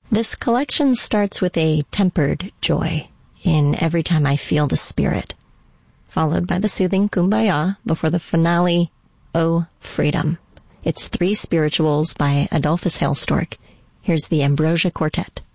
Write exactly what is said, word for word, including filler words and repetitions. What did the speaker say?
This collection starts with a tempered joy in Every Time I Feel the Spirit, followed by the soothing Kumbaya before the finale, Oh, Freedom. It's three spirituals by Adolphus Hailstork. Here's the Ambrosia Quartet.